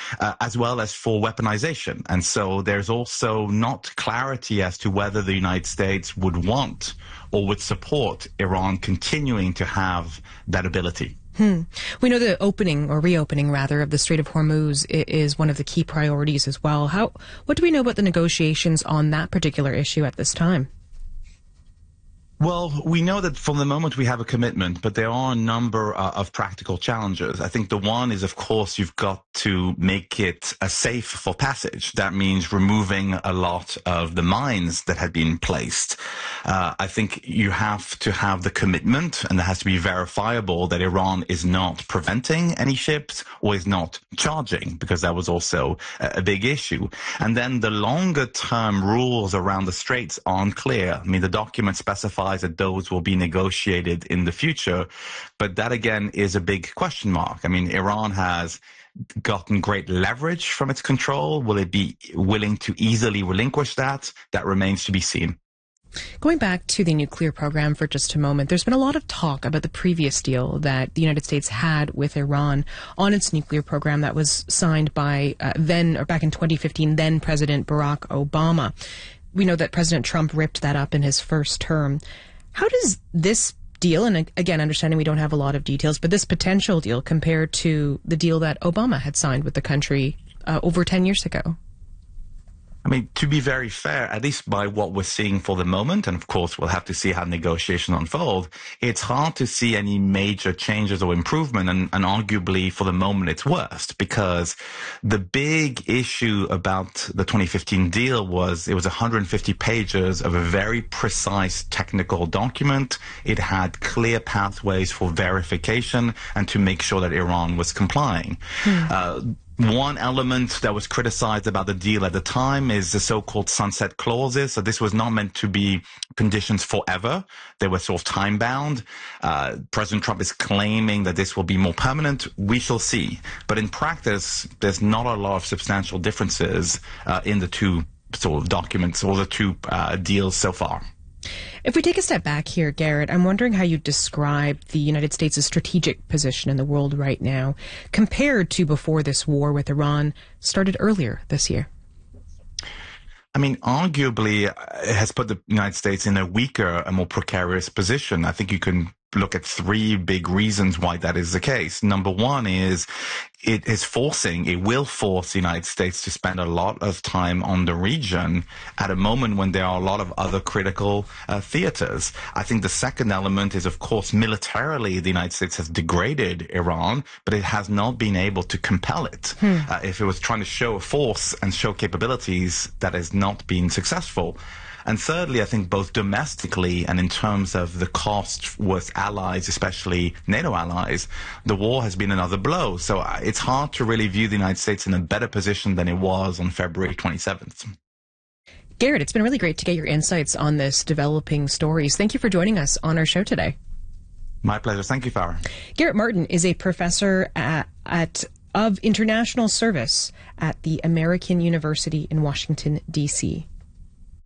as well as for weaponization. And so there's also not clarity as to whether the United States would want or would support Iran continuing to have that ability. We know the opening, or reopening rather, of the Strait of Hormuz is one of the key priorities as well. What do we know about the negotiations on that particular issue at this time? Well, we know that from the moment we have a commitment, but there are a number of practical challenges. I think the one is, of course, you've got to make it safe for passage. That means removing a lot of the mines that had been placed. I think you have to have the commitment, and that has to be verifiable, that Iran is not preventing any ships or is not charging, because that was also a big issue. And then the longer term rules around the straits aren't clear. I mean, the document specifies that those will be negotiated in the future. But that, again, is a big question mark. I mean, Iran has gotten great leverage from its control. Will it be willing to easily relinquish that? That remains to be seen. Going back to the nuclear program for just a moment, there's been a lot of talk about the previous deal that the United States had with Iran on its nuclear program that was signed by back in 2015, then President Barack Obama. We know that President Trump ripped that up in his first term. How does this deal, and again, understanding we don't have a lot of details, but this potential deal compare to the deal that Obama had signed with the country over 10 years ago? I mean, to be very fair, at least by what we're seeing for the moment, and of course we'll have to see how negotiations unfold, it's hard to see any major changes or improvement, and arguably for the moment it's worst, because the big issue about the 2015 deal was it was 150 pages of a very precise technical document. It had clear pathways for verification and to make sure that Iran was complying. One element that was criticized about the deal at the time is the so-called sunset clauses. So this was not meant to be conditions forever. They were sort of time-bound. President Trump is claiming that this will be more permanent. We shall see. But in practice, there's not a lot of substantial differences in the two sort of documents or the two deals so far. If we take a step back here, Garrett, I'm wondering how you describe the United States' strategic position in the world right now compared to before this war with Iran started earlier this year. I mean, arguably, it has put the United States in a weaker, a more precarious position. I think you can look at three big reasons why that is the case. Number one is it will force the United States to spend a lot of time on the region at a moment when there are a lot of other critical theaters. I think the second element is, of course, militarily, the United States has degraded Iran, but it has not been able to compel it. If it was trying to show a force and show capabilities, that has not been successful. And thirdly, I think both domestically and in terms of the cost with allies, especially NATO allies, the war has been another blow. So it's hard to really view the United States in a better position than it was on February 27th. Garrett, it's been really great to get your insights on this developing stories. Thank you for joining us on our show today. My pleasure. Thank you, Farah. Garrett Martin is a professor of international service at the American University in Washington, D.C.